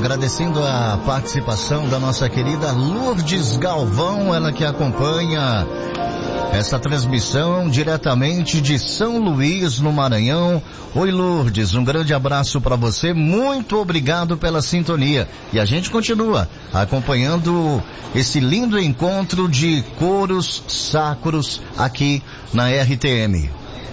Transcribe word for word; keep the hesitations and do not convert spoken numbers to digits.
Agradecendo a participação da nossa querida Lourdes Galvão, ela que acompanha essa transmissão diretamente de São Luís, no Maranhão. Oi, Lourdes, um grande abraço para você, muito obrigado pela sintonia. E a gente continua acompanhando esse lindo encontro de coros sacros aqui na R T M.